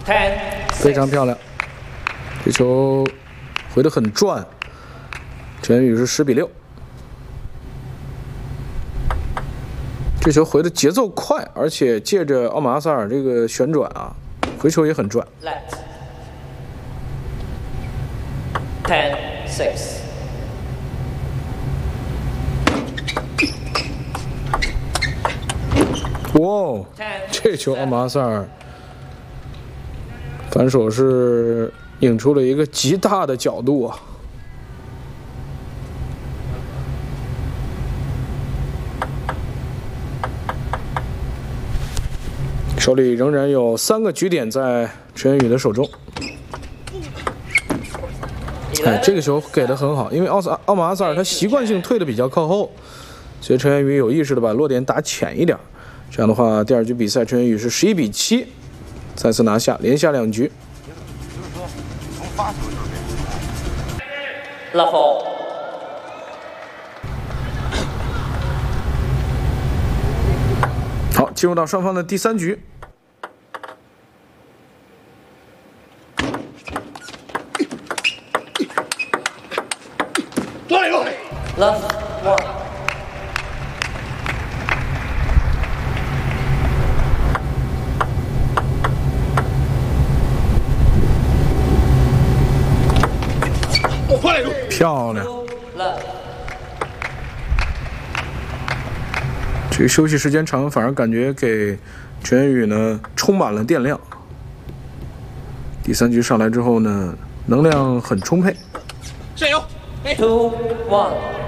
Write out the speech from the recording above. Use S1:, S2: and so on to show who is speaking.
S1: 非常漂亮。这球回得很转，陈元宇是10比6。这球回的节奏快，而且借着奥马阿萨尔这个旋转啊，回球也很转。
S2: 10-6。
S1: 哇，这球奥马阿萨尔反手是引出了一个极大的角度啊！手里仍然有3个局点在陈元宇的手中。哎，这个球给的很好，因为奥马阿萨尔他习惯性退的比较靠后，所以陈元宇有意识的把落点打浅一点。这样的话，第2局比赛陈元宇是11比7，再次拿下，连下2局。
S2: Level。
S1: 好，进入到双方的第3局。
S2: Love 1。
S1: 漂亮！这个休息时间长，反而感觉给陈元宇呢充满了电量。第3局上来之后呢，能量很充沛。
S3: 加油！
S2: 2-1。